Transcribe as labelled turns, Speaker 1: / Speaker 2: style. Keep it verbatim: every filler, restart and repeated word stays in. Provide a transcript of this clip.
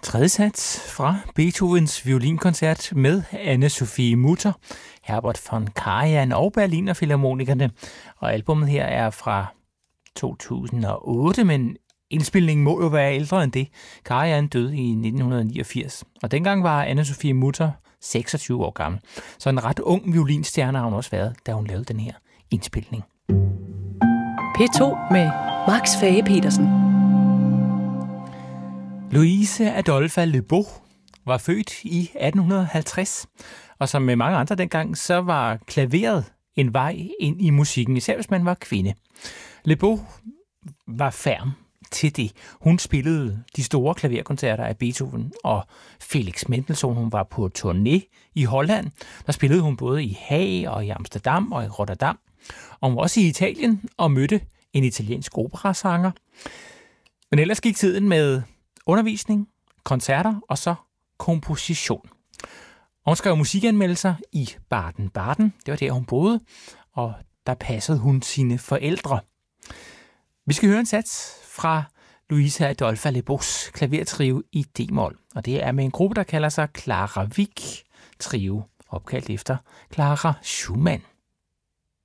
Speaker 1: Tredje sats fra Beethovens violinkoncert med Anne-Sophie Mutter, Herbert von Karajan og Berliner Philharmonikerne. Og albumet her er fra to tusind og otte, men indspilningen må jo være ældre end det. Karajan døde i nitten niogfirs, og dengang var Anne-Sophie Mutter seksogtyve år gammel. Så en ret ung violinstjerne har hun også været, da hun lavede den her indspilning.
Speaker 2: P to med Max Fage-Petersen.
Speaker 1: Louise Adolphe Lebeau var født i atten halvtreds, og som med mange andre dengang, så var klaveret en vej ind i musikken, især hvis man var kvinde. Lebeau var ferm til det. Hun spillede de store klaverkoncerter af Beethoven og Felix Mendelssohn. Hun var på turné i Holland. Der spillede hun både i Haag og i Amsterdam og i Rotterdam. Og hun var også i Italien og mødte en italiensk operasanger. Men ellers gik tiden med undervisning, koncerter og så komposition. Og hun skrev musikanmeldelser i Baden-Baden. Det var der, hun boede, og der passede hun sine forældre. Vi skal høre en sats fra Louise Adolphe Lebeaus klavertrio i D-mol. Og det er med en gruppe, der kalder sig Clara Wieck Trio, opkaldt efter Clara Schumann.